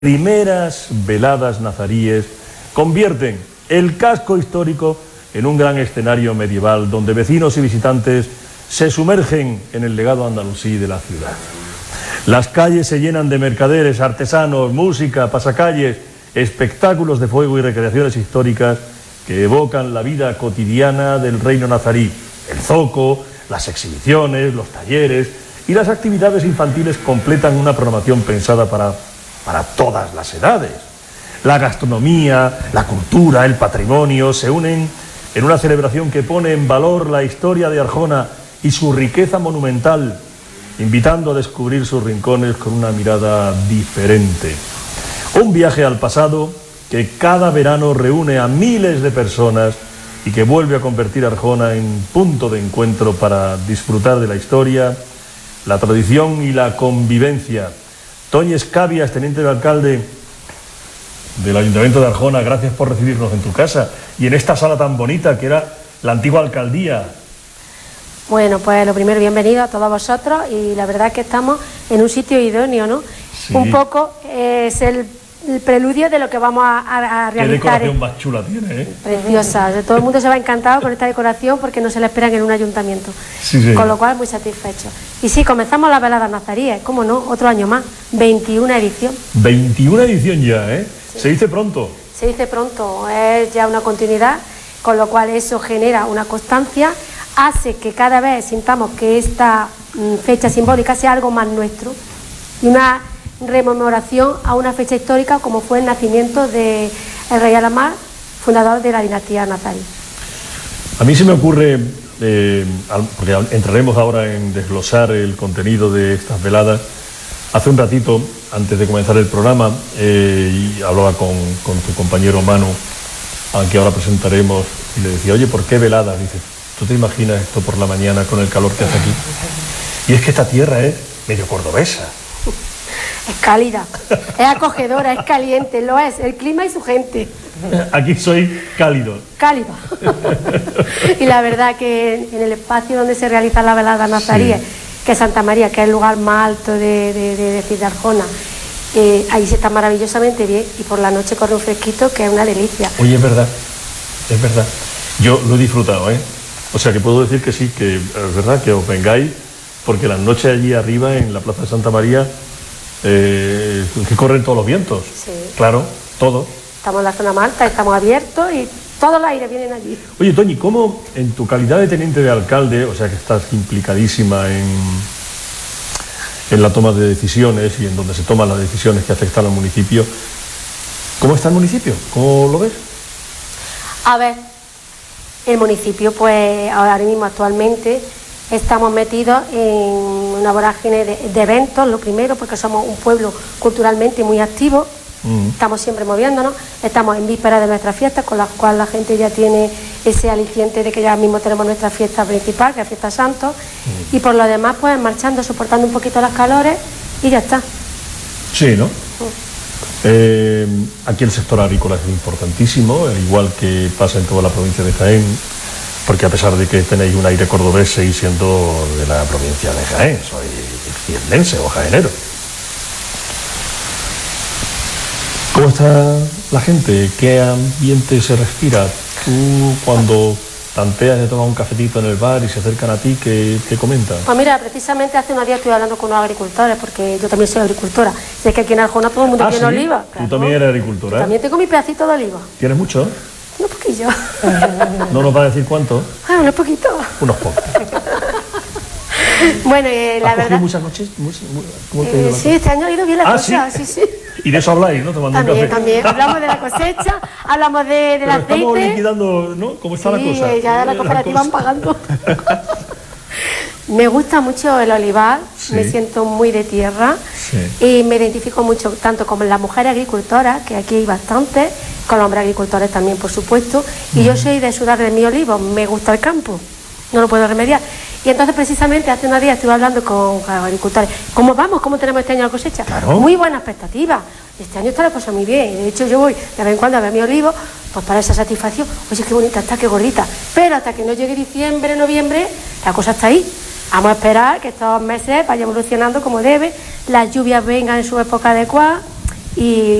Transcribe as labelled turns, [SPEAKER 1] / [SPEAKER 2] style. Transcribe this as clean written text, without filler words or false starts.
[SPEAKER 1] Primeras veladas nazaríes convierten el casco histórico en un gran escenario medieval donde vecinos y visitantes se sumergen en el legado andalusí de la ciudad. Las calles se llenan de mercaderes, artesanos, música, pasacalles, espectáculos de fuego y recreaciones históricas que evocan la vida cotidiana del reino nazarí. El zoco, las exhibiciones, los talleres y las actividades infantiles completan una programación pensada para todas las edades. La gastronomía, la cultura, el patrimonio se unen en una celebración que pone en valor la historia de Arjona y su riqueza monumental, invitando a descubrir sus rincones con una mirada diferente. Un viaje al pasado que cada verano reúne a miles de personas y que vuelve a convertir a Arjona en punto de encuentro para disfrutar de la historia, la tradición y la convivencia. Toñi Escabias, teniente de alcalde del Ayuntamiento de Arjona, gracias por recibirnos en tu casa y en esta sala tan bonita que era la antigua alcaldía.
[SPEAKER 2] Bueno, pues lo primero, bienvenido a todos vosotros y la verdad es que estamos en un sitio idóneo, ¿no? Sí. Un poco es el preludio de lo que vamos a realizar.
[SPEAKER 1] Qué decoración más chula tiene, ¿eh?
[SPEAKER 2] Preciosa. Todo el mundo se va encantado con esta decoración porque no se la esperan en un ayuntamiento.
[SPEAKER 1] Sí.
[SPEAKER 2] Con lo cual, muy satisfechos. Y sí, comenzamos las veladas nazaríes, ¿cómo no? Otro año más. 21 edición.
[SPEAKER 1] 21 edición ya, ¿eh? Sí. Se dice pronto.
[SPEAKER 2] Se dice pronto. Es ya una continuidad, con lo cual eso genera una constancia, hace que cada vez sintamos que esta fecha simbólica sea algo más nuestro. Y una rememoración a una fecha histórica como fue el nacimiento del rey Al-Ammar, fundador de la dinastía nazarí.
[SPEAKER 1] A mí se me ocurre, porque entraremos ahora en desglosar el contenido de estas veladas. Hace un ratito, antes de comenzar el programa, y hablaba con tu compañero Manu, al que ahora presentaremos, y le decía, oye, ¿por qué veladas? Dice, ¿tú te imaginas esto por la mañana con el calor que hace aquí? Y es que esta tierra es medio cordobesa.
[SPEAKER 2] Es cálida, es acogedora, es caliente, lo es, el clima y su gente.
[SPEAKER 1] Aquí soy cálido.
[SPEAKER 2] Cálido. Y la verdad que en el espacio donde se realiza la velada nazarí, sí, que es Santa María, que es el lugar más alto de Arjona, ahí se está maravillosamente bien y por la noche corre un fresquito que es una delicia.
[SPEAKER 1] Oye, es verdad. Yo lo he disfrutado, ¿eh? O sea que puedo decir que sí, que es verdad que os vengáis, porque las noches allí arriba en la Plaza de Santa María que corren todos los vientos. Sí. Claro, todo.
[SPEAKER 2] Estamos en la zona más alta, estamos abiertos y todos los aires vienen allí.
[SPEAKER 1] Oye, Toñi, ¿cómo en tu calidad de teniente de alcalde, o sea que estás implicadísima en la toma de decisiones y en donde se toman las decisiones que afectan al municipio, ¿cómo está el municipio? ¿Cómo lo ves?
[SPEAKER 2] A ver, el municipio pues ahora mismo actualmente estamos metidos en una vorágine de eventos, lo primero, porque somos un pueblo culturalmente muy activo, estamos siempre moviéndonos, estamos en vísperas de nuestra fiesta, con la cual la gente ya tiene ese aliciente de que ya mismo tenemos nuestra fiesta principal, que es Fiesta Santos, y por lo demás, pues marchando, soportando un poquito las calores y ya está.
[SPEAKER 1] Sí, ¿no? Aquí el sector agrícola es importantísimo, igual que pasa en toda la provincia de Jaén, porque a pesar de que tenéis un aire cordobés, seguís siendo de la provincia de Jaén, soy ciendense o jaenero. ¿Cómo está la gente? ¿Qué ambiente se respira? Tú, cuando tanteas de tomar un cafetito en el bar y se acercan a ti, ¿qué comentan?
[SPEAKER 2] Pues mira, precisamente hace unos días estuve hablando con unos agricultores, porque yo también soy agricultora. Es que aquí en Arjona todo el mundo tiene oliva.
[SPEAKER 1] Claro. Tú también eres agricultora, ¿eh?
[SPEAKER 2] También tengo mi pedacito de oliva.
[SPEAKER 1] ¿Tienes mucho?
[SPEAKER 2] Unos poquillos.
[SPEAKER 1] ¿No nos va a decir cuánto?
[SPEAKER 2] Unos poquitos.
[SPEAKER 1] Unos pocos.
[SPEAKER 2] Bueno, la verdad...
[SPEAKER 1] ¿Has muchas noches? ¿Cómo te ha ido?
[SPEAKER 2] Sí, este año ha ido bien la cosa, sí.
[SPEAKER 1] Y de eso habláis, ¿no? Tomando un café.
[SPEAKER 2] También. Hablamos de la cosecha, hablamos del aceite.
[SPEAKER 1] Estamos liquidando, ¿no? ¿Cómo está la cosa?
[SPEAKER 2] Sí, ya la cooperativa van pagando. Me gusta mucho el olivar, sí, me siento muy de tierra, sí, y me identifico mucho tanto con las mujeres agricultoras, que aquí hay bastantes, con los hombres agricultores también, por supuesto, y yo soy de sudar de mi olivo, me gusta el campo, no lo puedo remediar. Y entonces precisamente hace unos días estuve hablando con agricultores. ¿Cómo vamos? ¿Cómo tenemos este año la cosecha?
[SPEAKER 1] Claro.
[SPEAKER 2] Muy buena expectativa. Este año está la cosa muy bien. De hecho yo voy de vez en cuando a ver mi olivo, pues para esa satisfacción. Oye, qué bonita está, qué gordita. Pero hasta que no llegue diciembre, noviembre, la cosa está ahí. Vamos a esperar que estos meses vayan evolucionando como debe, las lluvias vengan en su época adecuada y